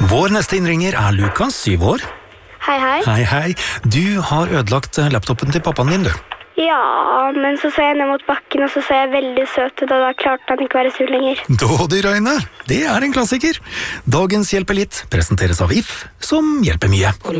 Vår neste innringer Lukas, 7 år. Hei, hei. Hei, hei. Du har ødelagt laptopen til pappaen din, du. Ja, men så jeg ned mot bakken, og så jeg veldig søt ut, og da klarte han ikke være sur lenger. Dådyrøyne, det en klassiker. Dagens Hjelper litt presenteres av If, som hjelper mye.